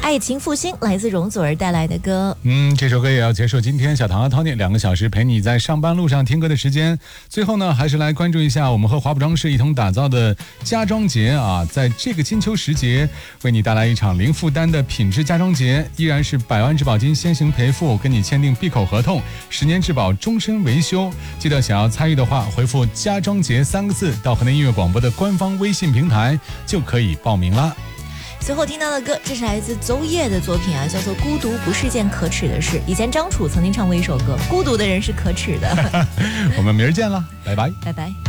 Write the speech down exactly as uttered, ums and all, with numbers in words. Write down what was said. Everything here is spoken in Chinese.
爱情复兴来自容祖儿带来的歌。 嗯，这首歌也要结束今天小唐和 Tony 两个小时陪你在上班路上听歌的时间。最后呢，还是来关注一下我们和华普装饰一同打造的家装节啊，在这个金秋时节，为你带来一场零负担的品质家装节，依然是百万质保金先行赔付，跟你签订闭口合同，十年质保，终身维修。记得想要参与的话，回复家装节三个字到河南音乐广播的官方微信平台就可以报名了。 随后听到的歌，这是来自邹叶的作品啊，叫做《孤独不是件可耻的事》。以前张楚曾经唱过一首歌，孤独的人是可耻的。 我们明儿见了，拜拜， 拜拜。